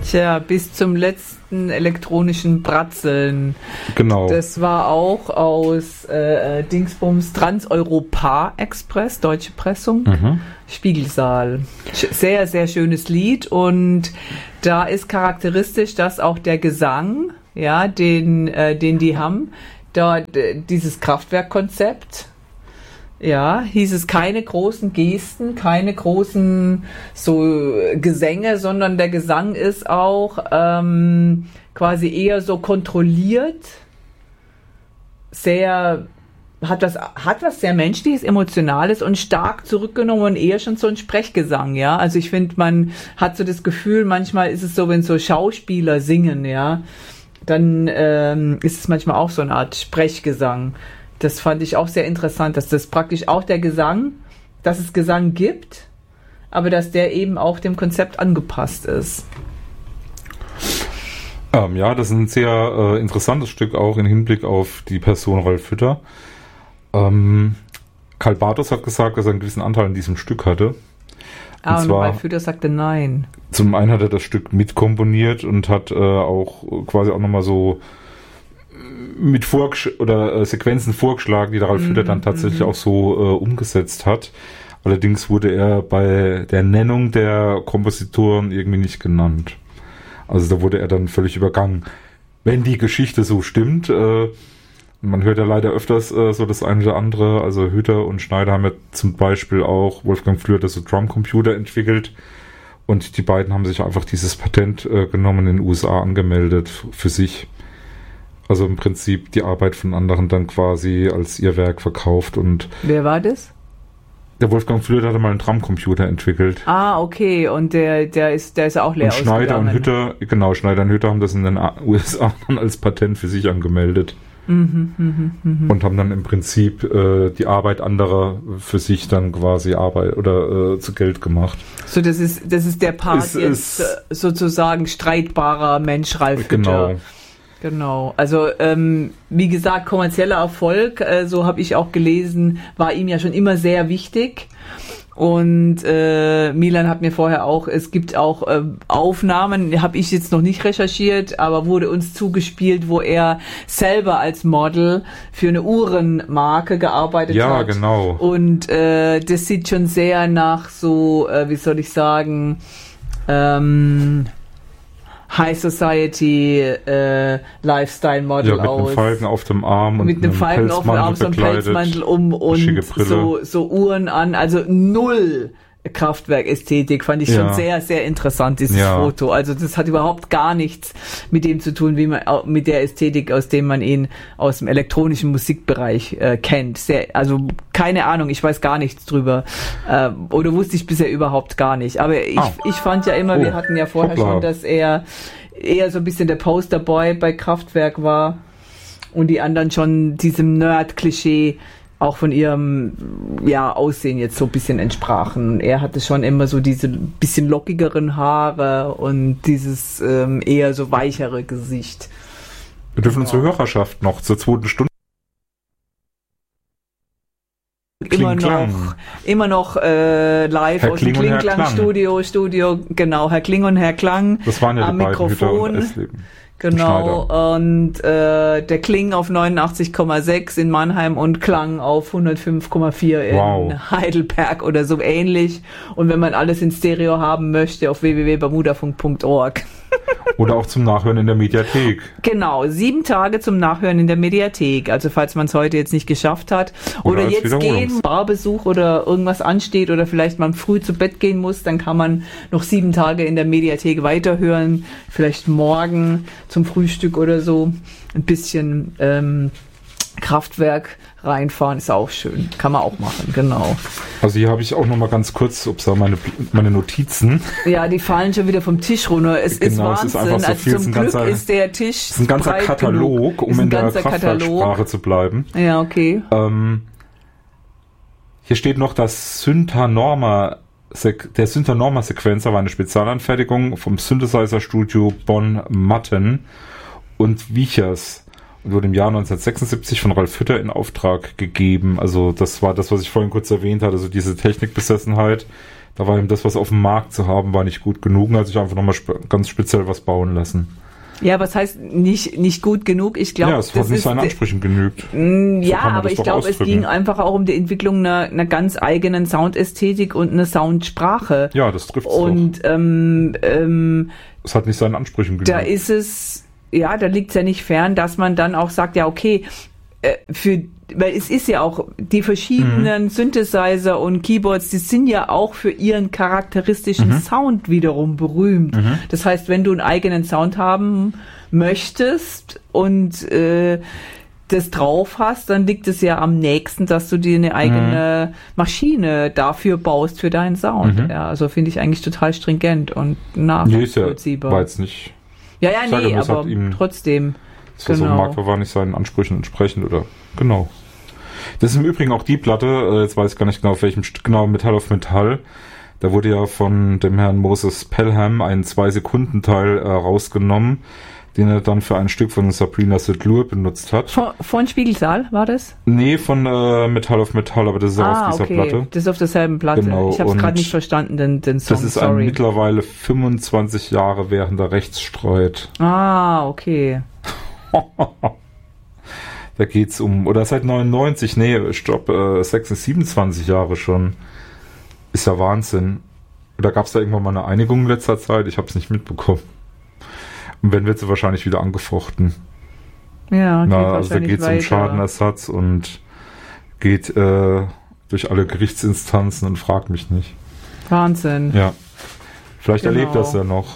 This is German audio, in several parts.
Tja, bis zum letzten elektronischen Bratzeln. Genau. Das war auch aus Dingsbums Trans-Europa Express, deutsche Pressung, Spiegelsaal. Sehr, sehr schönes Lied und da ist charakteristisch, dass auch der Gesang, ja, den die haben, da dieses Kraftwerkkonzept. Ja, hieß es keine großen Gesten, keine großen so Gesänge, sondern der Gesang ist auch quasi eher so kontrolliert, hat was sehr Menschliches, Emotionales und stark zurückgenommen und eher schon so ein Sprechgesang, ja. Also ich finde, man hat so das Gefühl, manchmal ist es so, wenn so Schauspieler singen, ja, dann ist es manchmal auch so eine Art Sprechgesang. Das fand ich auch sehr interessant, dass das praktisch auch der Gesang, dass es Gesang gibt, aber dass der eben auch dem Konzept angepasst ist. Ja, das ist ein sehr interessantes Stück auch im Hinblick auf die Person Ralf Hütter. Karl Bartos hat gesagt, dass er einen gewissen Anteil an diesem Stück hatte. Und zwar, Ralf Hütter sagte nein. Zum einen hat er das Stück mitkomponiert und hat auch quasi auch nochmal so mit Sequenzen vorgeschlagen, die der Ralf Hütter dann tatsächlich auch so umgesetzt hat. Allerdings wurde er bei der Nennung der Kompositoren irgendwie nicht genannt. Also da wurde er dann völlig übergangen. Wenn die Geschichte so stimmt, man hört ja leider öfters so das eine oder andere, also Hütter und Schneider haben ja zum Beispiel auch, Wolfgang Flür hat so Drumcomputer entwickelt und die beiden haben sich einfach dieses Patent genommen, in den USA angemeldet für sich. Also im Prinzip die Arbeit von anderen dann quasi als ihr Werk verkauft. Und wer war das? Der Wolfgang Flür hatte mal einen Drumcomputer entwickelt. Ah, okay. Und der ist auch leer ausgegangen. Schneider und Hütter haben das in den USA dann als Patent für sich angemeldet. Und haben dann im Prinzip die Arbeit anderer für sich dann quasi zu Geld gemacht. So, das ist der Part sozusagen streitbarer Mensch Ralf Hütter. Genau, also wie gesagt, kommerzieller Erfolg, so habe ich auch gelesen, war ihm ja schon immer sehr wichtig. Und Milan hat mir vorher auch, es gibt auch Aufnahmen, habe ich jetzt noch nicht recherchiert, aber wurde uns zugespielt, wo er selber als Model für eine Uhrenmarke gearbeitet hat. Ja, genau. Und das sieht schon sehr nach so, wie soll ich sagen, High Society Lifestyle Model aus. Ja, mit einem Falken auf dem Arm und mit einem Falken auf dem Arm, so einem Pelzmantel um und so Uhren an. Also null Kraftwerk-Ästhetik, fand ich schon sehr, sehr interessant, dieses Foto. Also das hat überhaupt gar nichts mit dem zu tun, wie man mit der Ästhetik, aus dem man ihn aus dem elektronischen Musikbereich kennt. Also keine Ahnung, ich weiß gar nichts drüber. Oder wusste ich bisher überhaupt gar nicht. Aber ich fand ja immer, wir hatten ja vorher schon, dass er eher so ein bisschen der Posterboy bei Kraftwerk war und die anderen schon diesem Nerd-Klischee auch von ihrem Aussehen jetzt so ein bisschen entsprachen. Er hatte schon immer so diese bisschen lockigeren Haare und dieses eher so weichere Gesicht. Wir dürfen unsere Hörerschaft noch zur 2. Stunde immer noch live Herr aus dem Kling-Klang-Studio, genau, Herr Kling und Herr Klang das waren ja am die beiden Mikrofon. Hütter und Genau, und der Kling auf 89,6 in Mannheim und Klang auf 105,4 in Heidelberg oder so ähnlich. Und wenn man alles in Stereo haben möchte, auf www.bermudafunk.org. Oder auch zum Nachhören in der Mediathek. Genau, 7 Tage zum Nachhören in der Mediathek. Also falls man es heute jetzt nicht geschafft hat oder jetzt gehen, Barbesuch oder irgendwas ansteht oder vielleicht man früh zu Bett gehen muss, dann kann man noch 7 Tage in der Mediathek weiterhören. Vielleicht morgen zum Frühstück oder so. Ein bisschen Kraftwerk reinfahren ist auch schön. Kann man auch machen, genau. Also hier habe ich auch noch mal ganz kurz meine Notizen. Ja, die fallen schon wieder vom Tisch runter. Es ist Wahnsinn. Es ist einfach so viel. Zum Glück ist der Tisch es ist ein ganzer Katalog, um in der Kraftwerksprache zu bleiben. Ja, okay. Hier steht noch, der Synthnorma-Sequencer war eine Spezialanfertigung vom Synthesizer-Studio Bonn-Matten und Wiechers und wurde im Jahr 1976 von Ralf Hütter in Auftrag gegeben. Also das war das, was ich vorhin kurz erwähnt hatte, also diese Technikbesessenheit, Da war ihm das, was auf dem Markt zu haben, war nicht gut genug. Und hat sich einfach nochmal ganz speziell was bauen lassen. Ja, was heißt nicht gut genug? Ich glaube, ja, es hat nicht seinen Ansprüchen genügt. Ja, aber ich glaube, es ging einfach auch um die Entwicklung einer ganz eigenen Soundästhetik und eine Soundsprache. Ja, das trifft es. Und es hat nicht seinen Ansprüchen genügt. Da ist es, ja, da liegt es ja nicht fern, dass man dann auch sagt, ja, okay, weil es ist ja auch, die verschiedenen Synthesizer und Keyboards, die sind ja auch für ihren charakteristischen Sound wiederum berühmt. Das heißt, wenn du einen eigenen Sound haben möchtest und das drauf hast, dann liegt es ja am nächsten, dass du dir eine eigene Maschine dafür baust für deinen Sound. Ja, also finde ich eigentlich total stringent und nachvollziehbar. War jetzt nicht. Ja, nee, aber trotzdem. Das so Markt war nicht seinen Ansprüchen entsprechend, oder? Genau. Das ist im Übrigen auch die Platte, jetzt weiß ich gar nicht genau, auf welchem Stück, genau, Metall auf Metall. Da wurde ja von dem Herrn Moses Pelham ein 2-Sekunden-Teil rausgenommen, den er dann für ein Stück von Sabrina Sedlur benutzt hat. Von Spiegelsaal war das? Nee, von Metall auf Metall, aber das ist ja auf dieser Platte. Das ist auf derselben Platte. Genau, ich habe es gerade nicht verstanden, den Song. Das ist ein mittlerweile 25 Jahre währender Rechtsstreit. Ah, okay. Da geht's oder seit 99, 27 Jahre schon. Ist ja Wahnsinn. Oder gab es da irgendwann mal eine Einigung in letzter Zeit? Ich habe es nicht mitbekommen. Und wenn, wird sie wahrscheinlich wieder angefochten. Ja, also da geht es um Schadenersatz und geht durch alle Gerichtsinstanzen und fragt mich nicht. Wahnsinn. Ja. Vielleicht erlebt das ja noch.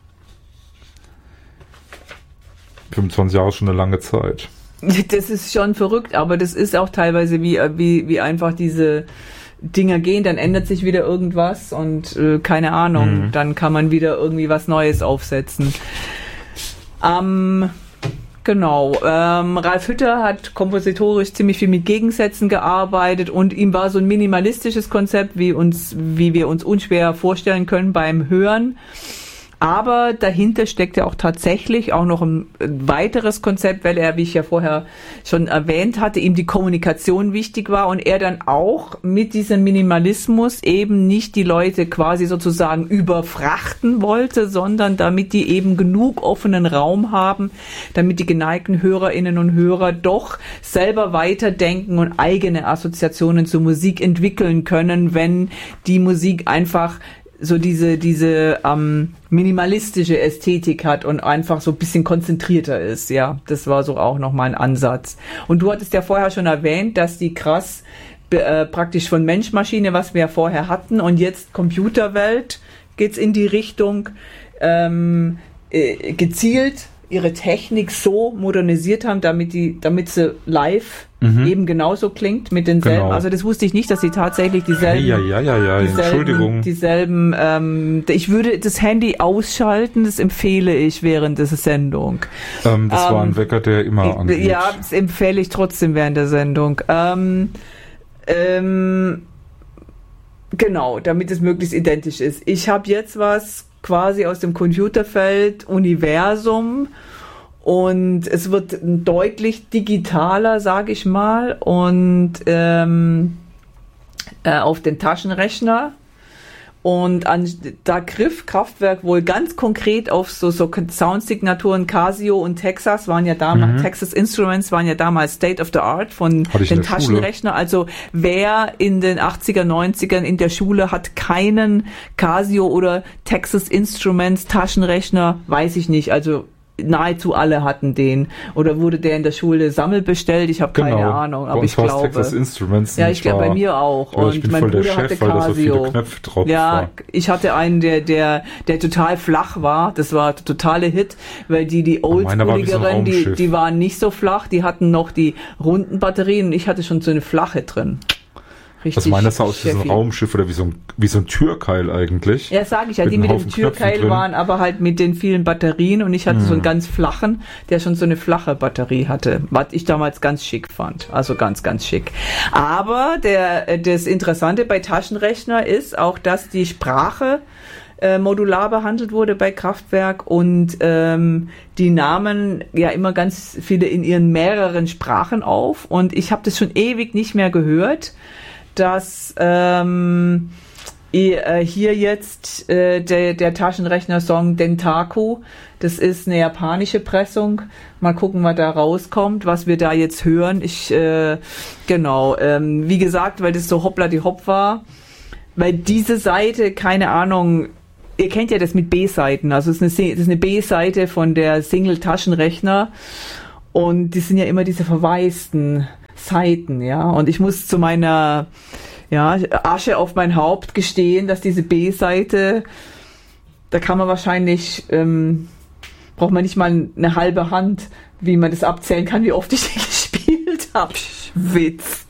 25 Jahre ist schon eine lange Zeit. Das ist schon verrückt, aber das ist auch teilweise wie einfach diese Dinger gehen, dann ändert sich wieder irgendwas und keine Ahnung, dann kann man wieder irgendwie was Neues aufsetzen. Genau. Ralf Hütter hat kompositorisch ziemlich viel mit Gegensätzen gearbeitet und ihm war so ein minimalistisches Konzept, wie wir uns unschwer vorstellen können beim Hören. Aber dahinter steckt ja auch tatsächlich auch noch ein weiteres Konzept, weil er, wie ich ja vorher schon erwähnt hatte, ihm die Kommunikation wichtig war und er dann auch mit diesem Minimalismus eben nicht die Leute quasi sozusagen überfrachten wollte, sondern damit die eben genug offenen Raum haben, damit die geneigten Hörerinnen und Hörer doch selber weiterdenken und eigene Assoziationen zur Musik entwickeln können, wenn die Musik einfach so diese minimalistische Ästhetik hat und einfach so ein bisschen konzentrierter ist, ja. Das war so auch nochmal ein Ansatz. Und du hattest ja vorher schon erwähnt, dass die krass praktisch von Mensch-Maschine, was wir ja vorher hatten, und jetzt Computerwelt geht's in die Richtung gezielt ihre Technik so modernisiert haben, damit sie live eben genauso klingt mit denselben. Genau. Also das wusste ich nicht, dass sie tatsächlich dieselben. Entschuldigung. Dieselben. Ich würde das Handy ausschalten. Das empfehle ich während der Sendung. Das war ein Wecker, der immer angeht. Ja, das empfehle ich trotzdem während der Sendung. Genau, damit es möglichst identisch ist. Ich habe jetzt was quasi aus dem Computerfeld Universum und es wird deutlich digitaler, sage ich mal, und auf den Taschenrechner. Und da griff Kraftwerk wohl ganz konkret auf so Soundsignaturen. Casio und Texas waren ja damals, Texas Instruments waren ja damals State of the Art von den Taschenrechner. Schule. Also wer in den 80er, 90ern in der Schule hat keinen Casio oder Texas Instruments Taschenrechner, weiß ich nicht. Also nahezu alle hatten den. Oder wurde der in der Schule sammelbestellt? Ich habe keine Ahnung, aber ich glaube. Texas Instruments. Ja, ich glaube bei mir auch. Ja, und mein Bruder hatte Casio. Weil da so viele Knöpfe drauf war. Ich hatte einen, der total flach war. Das war der totale Hit, weil die Oldschooligeren, die waren nicht so flach. Die hatten noch die runden Batterien und ich hatte schon so eine flache drin. Richtig. Was meinst du aus diesem Raumschiff oder wie so ein Türkeil eigentlich? Ja, sage ich ja, die mit dem Türkeil waren aber halt mit den vielen Batterien und ich hatte so einen ganz flachen, der schon so eine flache Batterie hatte, was ich damals ganz schick fand. Also ganz, ganz schick. Aber das Interessante bei Taschenrechner ist auch, dass die Sprache modular behandelt wurde bei Kraftwerk und die nahmen ja immer ganz viele in ihren mehreren Sprachen auf und ich habe das schon ewig nicht mehr gehört, dass Hier jetzt der Taschenrechner-Song Dentaku. Das ist eine japanische Pressung. Mal gucken, was da rauskommt, was wir da jetzt hören. Wie gesagt, weil das so hoppla die hopp war. Weil diese Seite, keine Ahnung, ihr kennt ja das mit B-Seiten. Also es ist eine B-Seite von der Single Taschenrechner. Und die sind ja immer diese verwaisten Seiten, ja. Und ich muss zu meiner Asche auf mein Haupt gestehen, dass diese B-Seite, da kann man wahrscheinlich, braucht man nicht mal eine halbe Hand, wie man das abzählen kann, wie oft ich die gespielt habe. Witz.